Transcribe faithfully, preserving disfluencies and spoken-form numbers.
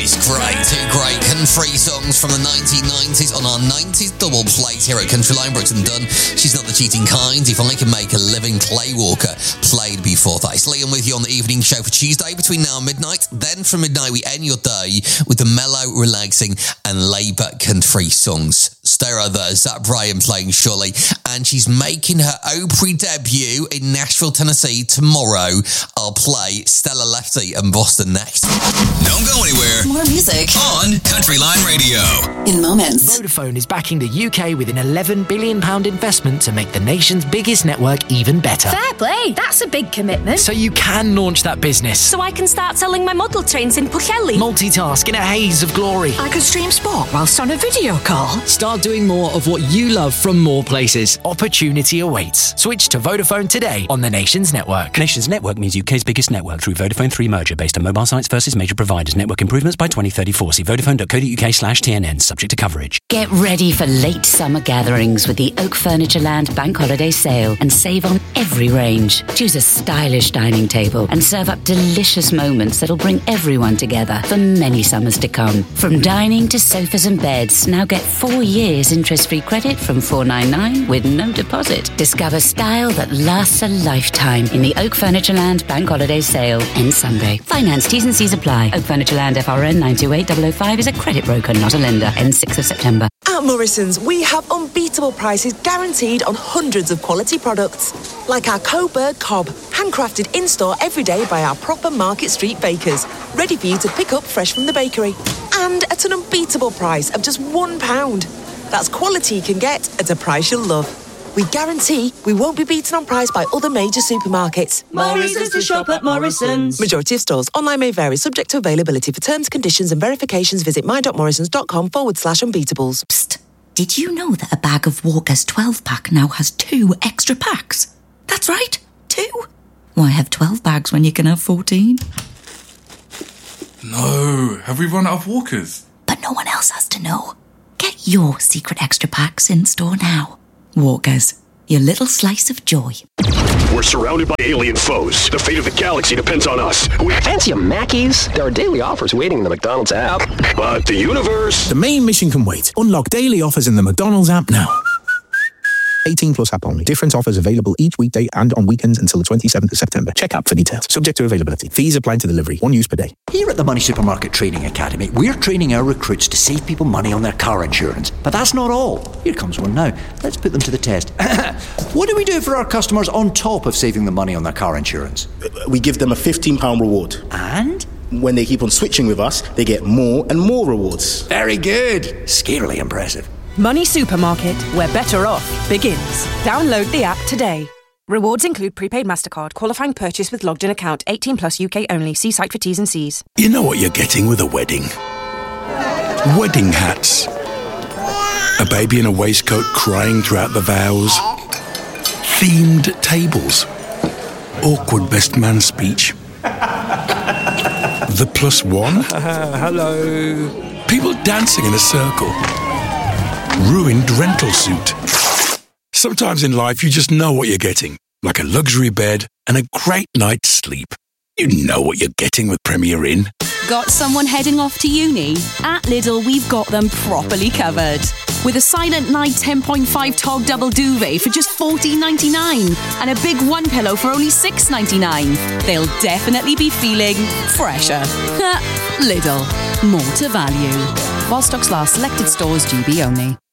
is great. Two great country songs from the nineteen nineties on our nineties double plate here at Country Line. Brooks and Dunn, She's Not the Cheating Kind, If I Can Make a Living, Clay Walker, played before that. It's Liam with you on the evening show for Tuesday between now and midnight. Then from midnight we end your day with the mellow, relaxing and laid-back country songs. Stay right there, Zach Bryan playing Shirley, and she's making her Opry debut in Nashville, Tennessee tomorrow. I'll play Stella Lefty and Boston next. Don't go anywhere. More music on Country Line Radio. In moments. Vodafone is backing the U K with an eleven billion pounds investment to make the nation's biggest network even better. Fair play. That's a big commitment. So you can launch that business. So I can start selling my model trains in Pwllheli. Multitask in a haze of glory. I could stream sport whilst on a video call. Start doing more of what you love from more places. Opportunity awaits. Switch to Vodafone today on the Nation's network. Nation's network means U K's biggest network through Vodafone three merger based on mobile sites versus major providers. Network improvements by twenty thirty-four. See vodafone.co.uk slash TNN. Subject to coverage. Get ready for late summer gatherings with the Oak Furniture Land Bank Holiday Sale and save on every range. Choose a stylish dining table and serve up delicious moments that'll bring everyone together for many summers to come. From dining to sofas and beds, now get four years interest-free credit from four ninety-nine with no deposit. Discover style that lasts a lifetime in the Oak Furniture Land Bank Holiday Sale. Ends Sunday. Finance T's and C's apply. Oak Furniture Land F R N nine two eight zero zero five is a credit broker, not a lender. Ends sixth of September. At Morrison's, we have unbeatable prices guaranteed on hundreds of quality products. Like our Coburg Cob, handcrafted in-store every day by our proper Market Street bakers. Ready for you to pick up fresh from the bakery. And at an unbeatable price of just one pound. That's quality you can get at a price you'll love. We guarantee we won't be beaten on price by other major supermarkets. Morrison's to shop at Morrison's. Majority of stores. Online may vary, subject to availability. For terms, conditions and verifications, visit my.morrisons.com forward slash unbeatables. Psst. Did you know that a bag of Walker's twelve pack now has two extra packs? That's right, two. Why have twelve bags when you can have fourteen? No, have we run out of Walkers? But no one else has to know. Get your secret extra packs in store now. Walkers, your little slice of joy. We're surrounded by alien foes. The fate of the galaxy depends on us. We fancy a Mackey's? There are daily offers waiting in the McDonald's app. But the universe... The main mission can wait. Unlock daily offers in the McDonald's app now. eighteen plus app only. Different offers available each weekday and on weekends until the twenty-seventh of September. Check app for details. Subject to availability. Fees apply to delivery. One use per day. Here at the Money Supermarket Training Academy, we're training our recruits to save people money on their car insurance. But that's not all. Here comes one now. Let's put them to the test. What do we do for our customers on top of saving them money on their car insurance? We give them a fifteen pounds reward. And? When they keep on switching with us, they get more and more rewards. Very good. Scarily impressive. Money Supermarket, where better off begins. Download the app today. Rewards include prepaid MasterCard, qualifying purchase with logged in account, eighteen plus U K only. See site for T's and C's. You know what you're getting with a wedding? Wedding hats. A baby in a waistcoat crying throughout the vows. Themed tables. Awkward best man speech. The plus one. Uh, hello. People dancing in a circle. Ruined rental suit. Sometimes in life you just know what you're getting, like a luxury bed and a great night's sleep. You know what you're getting with Premier Inn. Got someone heading off to uni? At Lidl, we've got them properly covered. With a Silent Night ten point five Tog double duvet for just fourteen ninety-nine and a big one pillow for only six ninety-nine. They'll definitely be feeling fresher. Lidl, more to value. While stocks last, selected stores, G B only.